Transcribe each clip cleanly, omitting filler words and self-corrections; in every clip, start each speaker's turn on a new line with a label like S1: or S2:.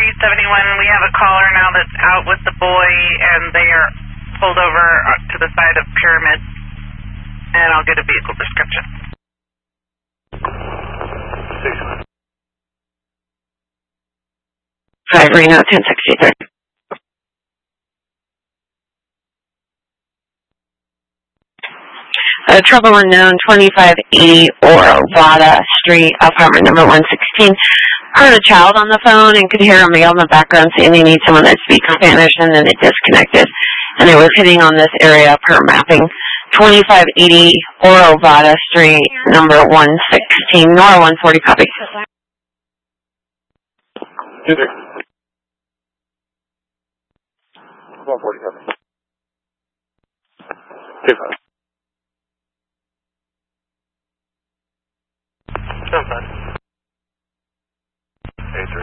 S1: 371, we have a caller now that's out with the boy, and they are pulled over to the side of Pyramid, and I'll get a vehicle description.
S2: 5 Reno 1063. Trouble unknown, 2580 Orovada Street, apartment number 116. I heard a child on the phone and could hear a male in the background saying they need someone that speaks Spanish, and then it disconnected. And it was hitting on this area per mapping. 2580 Orovada Street, number 116, Nora 140, copy.
S3: 2-3. 140, copy. 2-5. 7-5. 8-3.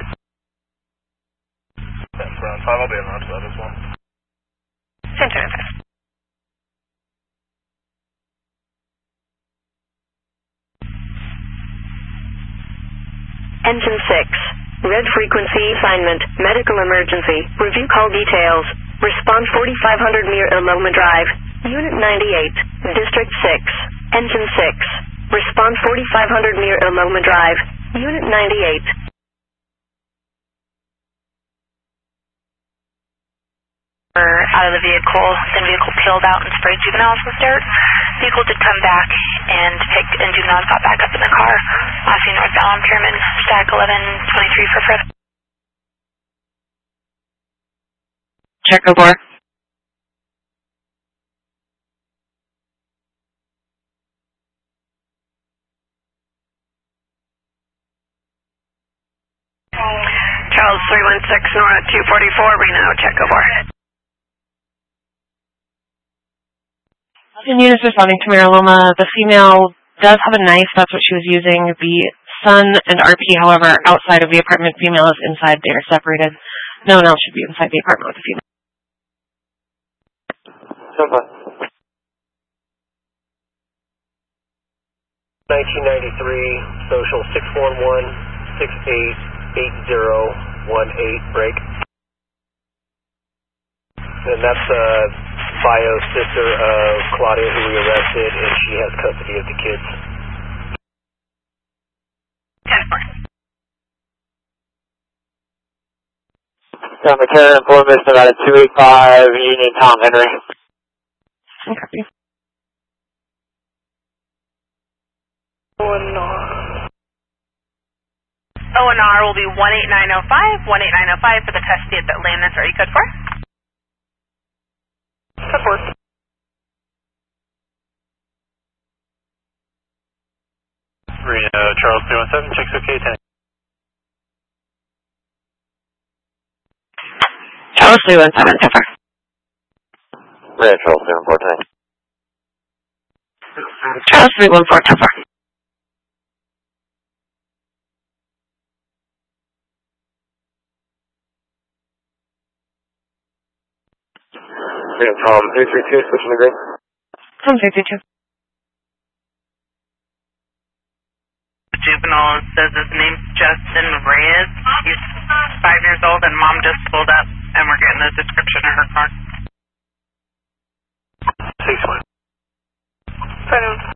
S3: That's around 5. I'll be around to that as well.
S1: 10-5.
S4: Engine 6. Red frequency assignment. Medical emergency. Review call details. Response 4500 Mir Loma Drive. Unit 98. District 6. Engine 6. Response 4500 Mir Loma Drive. Unit 98.
S5: Out of the vehicle, then vehicle peeled out and sprayed juveniles with dirt. Vehicle did come back and juveniles got back up in the car. Off northbound Pyramid, stack 1123 for further.
S2: Check over.
S4: Charles 316 Nora 244 Reno, check over.
S2: Units responding to Mir Loma. The female does have a knife. That's what she was using. The son and RP, however, outside of the apartment. Female is inside. They are separated. No one else should be inside the apartment with the female.
S3: 1993, social 611-688018, break. And that's Bio's sister of Claudia, who we arrested, and she has custody of the kids.
S1: 10-4.
S3: Number 10, informant about a 285, Union Tom Henry.
S2: Copy.
S1: ONR will be 18905, 18905 for the custody at the Landis. Are you good for?
S4: Good work.
S3: Reno, Charles 317, checks okay, 10.
S2: Charles 317, so far.
S3: Red, Charles 314.
S2: Charles 314, so far.
S3: Tom 332, switching to green.
S2: Tom 332.
S1: Juvenile says his name's Justin Reyes. He's 5 years old, and mom just pulled up, and we're getting the description of her car.
S3: 6-1.